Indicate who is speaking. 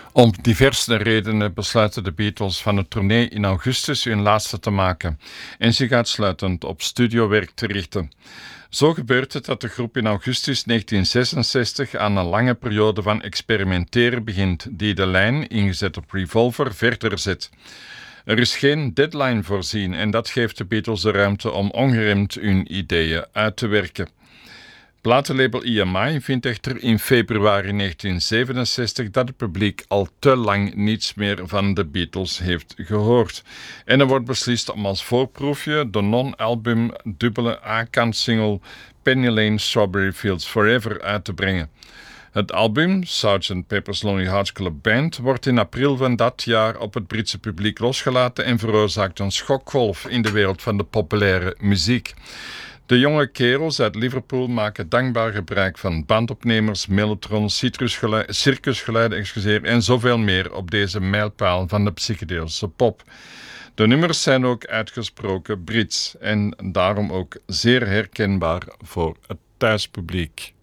Speaker 1: Om diverse redenen besluiten de Beatles van het tournee in augustus hun laatste te maken en zich uitsluitend op studiowerk te richten. Zo gebeurt het dat de groep in augustus 1966 aan een lange periode van experimenteren begint, die de lijn, ingezet op Revolver, verder zet. Er is geen deadline voorzien en dat geeft de Beatles de ruimte om ongeremd hun ideeën uit te werken. Platenlabel EMI vindt echter in februari 1967 dat het publiek al te lang niets meer van de Beatles heeft gehoord. En er wordt beslist om als voorproefje de non-album dubbele A-kant-single Penny Lane Strawberry Fields Forever uit te brengen. Het album, Sgt. Pepper's Lonely Hearts Club Band, wordt in april van dat jaar op het Britse publiek losgelaten en veroorzaakt een schokgolf in de wereld van de populaire muziek. De jonge kerels uit Liverpool maken dankbaar gebruik van bandopnemers, mellotrons, circusgeluiden en zoveel meer op deze mijlpaal van de psychedelische pop. De nummers zijn ook uitgesproken Brits en daarom ook zeer herkenbaar voor het thuispubliek.